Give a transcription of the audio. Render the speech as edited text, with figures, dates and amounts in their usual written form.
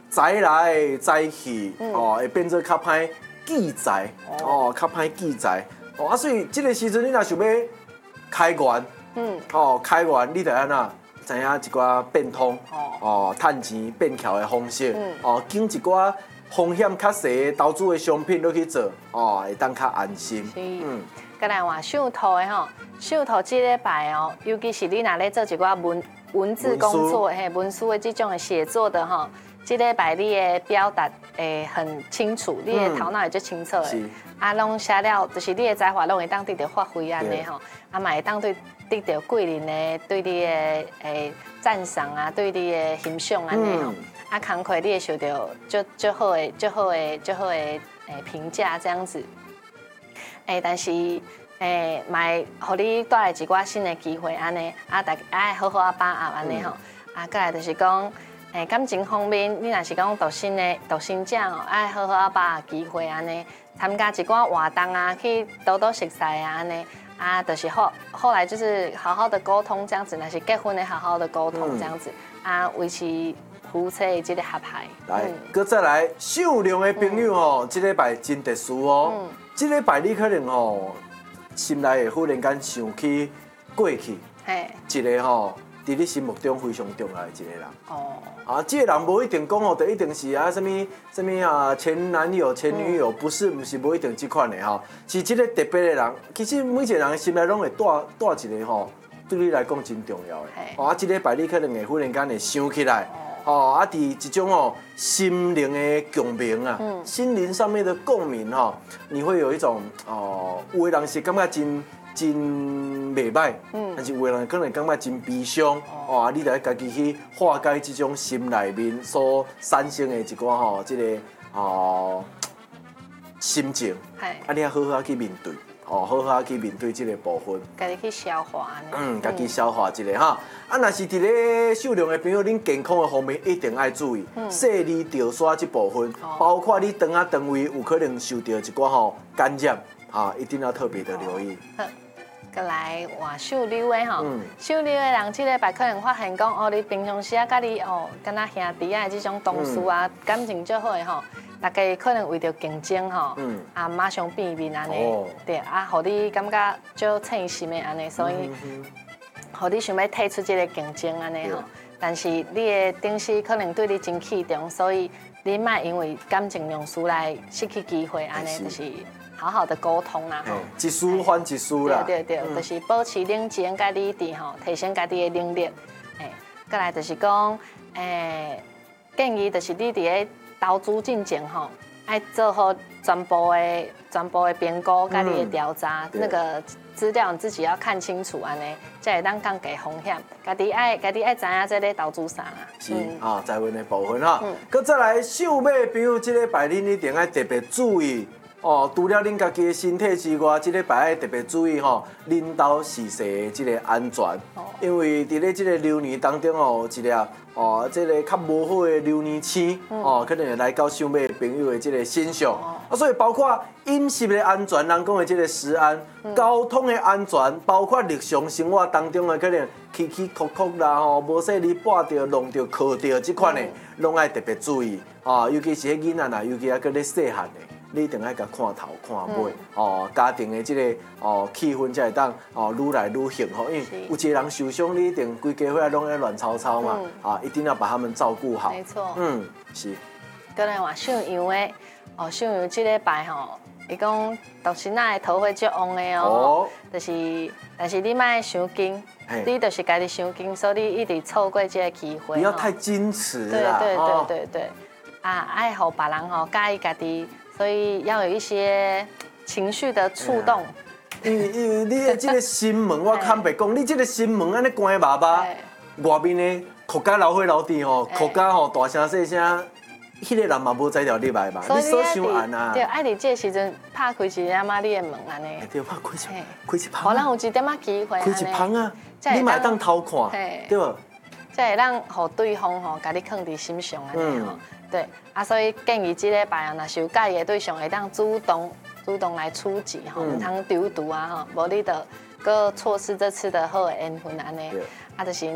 宅来宅去，会变做较歹记宅，较歹记宅。所以这个时阵你若想要开源，开源你得安怎？知影一寡变通，趁钱变巧的方式，经一寡风险较细的投资的商品落去做，会当较安心。 再来换手图的吼，手图这礼拜哦，尤其是你若咧做一寡文字工作，文书的这种的写作的吼，这礼拜你的表达会很清楚，你的头脑会最清楚的。拢写了，就是你的才华拢会当得到发挥安尼吼，嘛会当得到贵人的对你的赞赏啊，对你的欣赏安尼吼，工课你会受到最好的评价这样子。但是嘛会互你带来一寡新的机会安尼，大家爱好好把握安尼吼，再来就是讲。感情方面，你若是讲独身者哦，爱好好把握机会安尼，参加一寡活动啊，去多熟悉啊安尼，就是后来就是好好的沟通这样子，若是结婚的好好的沟通这样子，维持夫妻的这个合拍。 来，再来秀亮的朋友哦，这礼拜真特殊哦，这礼拜你可能哦，心内会忽然间想起过去，一个吼。在你心目中非常重要的一个人。这个人无一定讲就一定是什么前男友、前女友，不是无一定这款的吼，是这个特别的人。其实每一个人的心内拢会带一个吼，对你来讲真重要的。这礼拜你可能会忽然间会想起来，伫一种心灵的共鸣啊，心灵上面的共鸣你会有一种有的人是感觉真袂歹，但是有的人可能感觉真悲伤，你得家己去化解这种心内面所产生的一寡这个心情，你要好好去面对，好好去面对这个部分， 家己去消化家己消化一下哈。若是伫咧受量的朋友，恁健康的方面一定要注意，细腻掉沙这部分，包括你肠胃有可能受到一寡感染，一定要特别的留意。 再来换属牛的吼，属牛的人这礼拜可能发现讲，你平常时甲你敢若兄弟啊这种同事啊，感情最好的吼，大家可能为着竞争吼，马上变面安尼，对，互你感觉就称心的安尼，所以，互你想要退出这个竞争安尼吼，但是你的顶司可能对你真器重，所以你莫因为感情用事来失去机会安尼，就是。好好的沟通啦， 一事还一事啦。 对，就是保持冷静甲理智吼，提升家己的能力。再来就是讲，建议就是你伫咧投资进前吼，爱做好全部的评估，甲你的调查，那个资料你自己要看清楚安尼，才会当降低风险。家己爱知影这咧投资啥啊。 是财运的部分哈。再来秀美朋友，这礼拜恁一定要特别注意。除了恁家己的身体之外，这礼拜要特别注意恁兜事事的这个安全，因为伫咧这个流年当中有一粒这个较无好的流年星可能会来到秀美朋友的这个身上，所以包括饮食的安全，人讲的这个食安，交通的安全，包括日常生活当中的可能起起哭哭啦无说你绊着、弄着、磕着这款的，拢爱特别注意尤其是迄囡仔啦，尤其还搁咧细汉的。你一定要甲看头看尾，家庭的这个气氛才会当愈来愈幸福。因为有一个人受伤，你一定规家伙拢在乱吵吵嘛，一定要把他们照顾好。 没错， 是。 再来换属羊的，属羊这礼拜伊讲独身仔的桃花足旺的但是你莫伤紧，你就是家己伤紧，所以你一直错过这个机会。 不要太矜持啦。 对，爱互别人介意家己。所以要有一些情绪的触动。 因为你的这个心门，我坦白讲，你这个心门安尼关麻麻，外面的哭甲流血流地哭甲大声细声，迄个人嘛无才调你来嘛，你所想安啊？ 对，爱伫这时阵拍开一点仔你的门安尼。 对，拍开一旁。互咱有一点仔机会。 开一旁啊，你嘛当偷看，对无？ 才会让互对方甲你放伫心上安尼对，所以建议这礼拜若是有介意的对象，会当主动来出击唔通丢毒无你就搁错失这次的好的缘分安尼，就是